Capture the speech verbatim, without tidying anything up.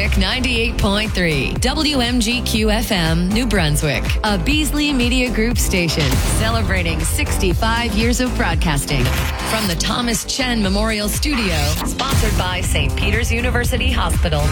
Brunswick ninety-eight point three, W M G Q F M, New Brunswick, a Beasley Media Group station celebrating sixty-five years of broadcasting from the Thomas Chen Memorial Studio, sponsored by Saint Peter's University Hospital.